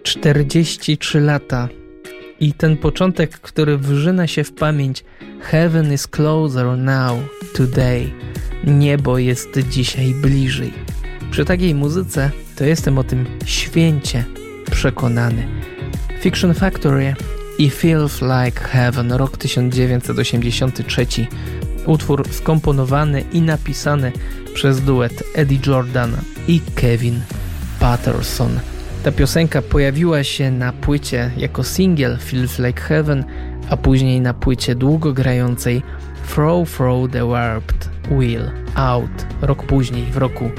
43 lata i ten początek, który wrzyna się w pamięć. Heaven is closer now, today. Niebo jest dzisiaj bliżej. Przy takiej muzyce to jestem o tym święcie przekonany. Fiction Factory i Feels Like Heaven, rok 1983. Utwór skomponowany i napisany przez duet Eddie Jordan i Kevin Patterson. Ta piosenka pojawiła się na płycie jako singiel Feels Like Heaven, a później na płycie długogrającej Throw the Warped Wheel Out, rok później, w roku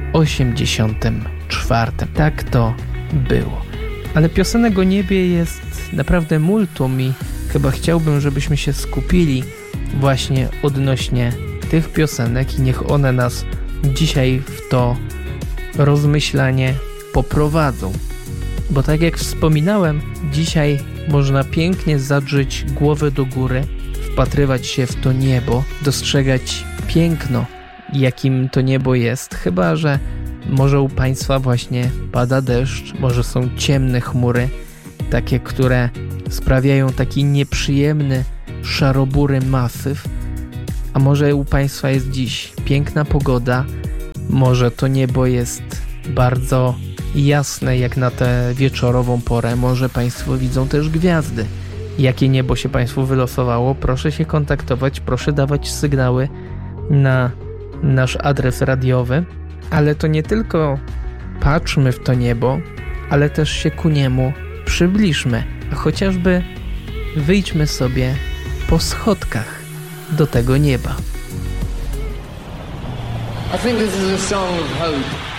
84. Tak to było. Ale piosenek o niebie jest naprawdę multum i chyba chciałbym, żebyśmy się skupili właśnie odnośnie tych piosenek i niech one nas dzisiaj w to rozmyślanie poprowadzą. Bo tak jak wspominałem, dzisiaj można pięknie zadrzeć głowę do góry, wpatrywać się w to niebo, dostrzegać piękno, jakim to niebo jest, chyba że może u Państwa właśnie pada deszcz, może są ciemne chmury, takie, które sprawiają taki nieprzyjemny, szarobury masyw, a może u Państwa jest dziś piękna pogoda, może to niebo jest bardzo jasne jak na tę wieczorową porę, może Państwo widzą też gwiazdy. Jakie niebo się Państwu wylosowało? Proszę się kontaktować, proszę dawać sygnały na nasz adres radiowy, ale to nie tylko patrzmy w to niebo, ale też się ku niemu przybliżmy, a chociażby wyjdźmy sobie po schodkach do tego nieba. I think this is a song of hope.